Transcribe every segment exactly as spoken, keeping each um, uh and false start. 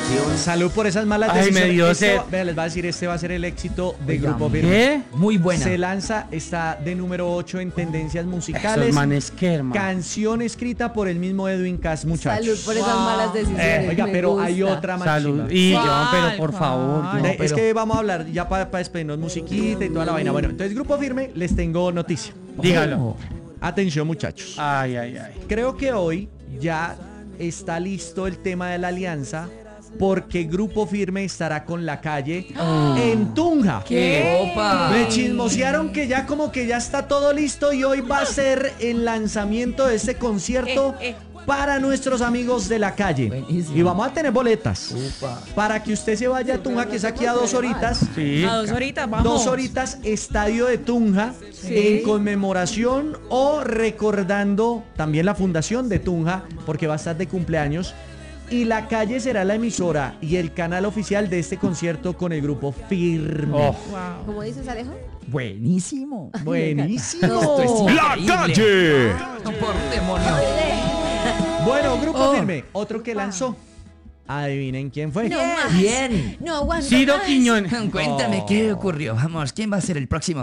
Salud por esas malas Ay, decisiones. me dio Este sed. va- vea, les va a decir, este va a ser el éxito de Oiga, Grupo Firme. ¿Qué? Muy buena. Se lanza, está de número ocho en tendencias Esos musicales. manes que, hermano. Canción escrita por el mismo Edwin Cass, muchachos. Salud por esas malas decisiones. Eh, oiga, me pero gusta. hay otra más Salud. chimba. Y ¿Cuál? John, pero por favor. ¿Cuál? no, De- Es pero- que vamos a hablar ya para despedirnos musiquita y toda la vaina. Bueno, entonces Grupo Firme, les tengo noticia. Dígalo. Atención, muchachos. Ay, ay, ay. Creo que hoy ya está listo el tema de la alianza porque Grupo Firme estará con La Calle en Tunja. ¿Qué? Opa. Me chismosearon que ya como que ya está todo listo y hoy va a ser el lanzamiento de este concierto Eh, eh. para nuestros amigos de La Calle. Buenísimo. Y vamos a tener boletas Upa. para que usted se vaya a Tunja, que es aquí a dos horitas. Sí. A dos horitas, vamos. Dos horitas, estadio de Tunja, en conmemoración o recordando también la fundación de Tunja, porque va a estar de cumpleaños. Y La Calle será la emisora y el canal oficial de este concierto con el grupo Firme. Oh. Wow. ¿Cómo dices, Alejo? Buenísimo. Buenísimo. Esto es La increíble. Calle. No, por demonio. Bueno, Grupo Oh. Firme, otro que lanzó. Adivinen quién fue. No más. Bien. No aguanto Ciro más. Quiñón. Cuéntame Oh. qué ocurrió. Vamos, ¿quién va a ser el próximo?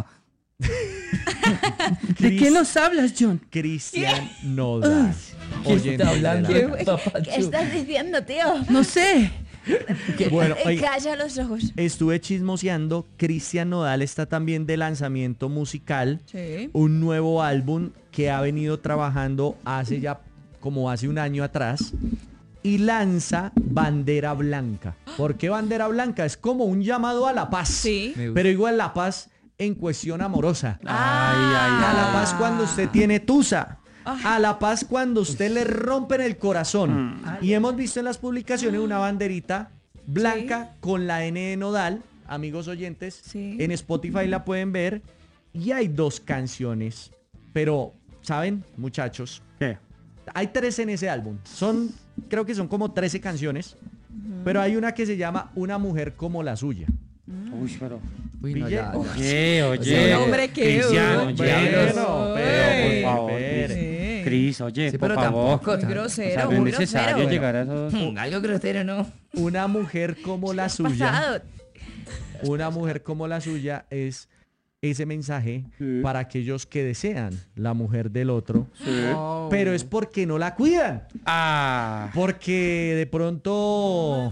¿De qué nos hablas, John? Cristian Nodal. ¿Quién Oyente está hablando? de la- ¿Qué, Papachu. qué estás diciendo, tío? No sé. Bueno, Eh, oiga, Calla los ojos. estuve chismoseando. Cristian Nodal está también de lanzamiento musical. Sí. Un nuevo álbum que ha venido trabajando hace ya como hace un año atrás y lanza Bandera Blanca. ¿Por qué Bandera Blanca? Es como un llamado a la paz. Sí. Me gusta. Pero igual la paz en cuestión amorosa. Ay, ay, A ay. la paz cuando usted tiene tusa. A la paz cuando usted le rompen el corazón. Y hemos visto en las publicaciones una banderita blanca con la N de Nodal. Amigos oyentes, Sí. en Spotify la pueden ver. Y hay dos canciones. Pero, ¿saben, muchachos? ¿Qué? Hay tres en ese álbum. Son, creo que son como trece canciones. Pero hay una que se llama Una mujer como la suya. Uy, pero. Uy, no, Pille. ya, ya. Oye, oye. Sí, hombre, qué Cristiano, bueno. oye. Bueno, Pero, pero, por favor. espere. Sí. Cris, oye, Sí, por pero favor. tampoco. Muy tan- O sea, grosero, no es muy necesario grosero. llegar a esos. Hmm, Algo grosero, ¿no? Una mujer como la suya. Pasado. Una mujer como la suya es ese mensaje Sí. para aquellos que desean la mujer del otro, Oh. pero es porque no la cuidan, Ah. porque de pronto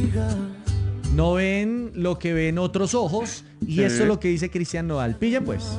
no ven lo que ven otros ojos y Sí. eso es lo que dice Cristian Nodal. Pillen pues.